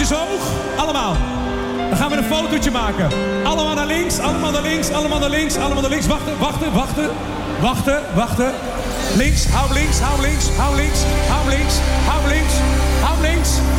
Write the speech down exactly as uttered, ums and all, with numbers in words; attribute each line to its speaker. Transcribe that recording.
Speaker 1: Handjes hoog. Allemaal. Dan gaan we een fotootje maken. Allemaal naar links, allemaal naar links, allemaal naar links, allemaal naar links. Wachten, wachten, wachten. Wachten, wachten. Links, hou links, hou links, hou links, hou links, hou links, hou links.